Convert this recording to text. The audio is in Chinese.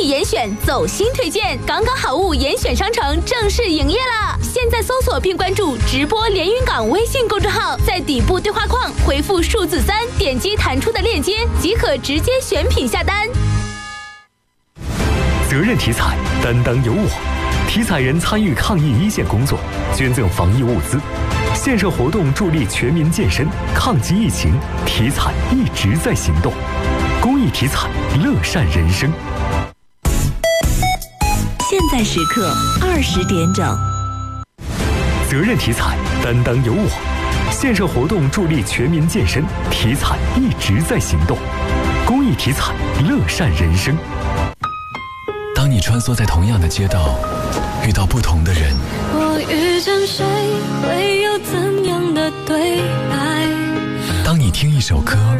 益严选走心推荐，港港好物严选商城正式营业了。现在搜索并关注直播连云港微信公众号，在底部对话框回复数字3，点击弹出的链接即可直接选品下单。 责任体彩，担当有我。体彩人参与抗疫一线工作，捐赠防疫物资，线上活动助力全民健身，抗击疫情。体彩一直在行动，公益体彩，乐善人生。 现在时刻20点整。 责任体彩，担当有我。线上活动助力全民健身，体彩一直在行动，公益体彩，乐善人生。 当你穿梭在同样的街道，遇到不同的人， 我遇见谁会有怎样的对白？ 当你听一首歌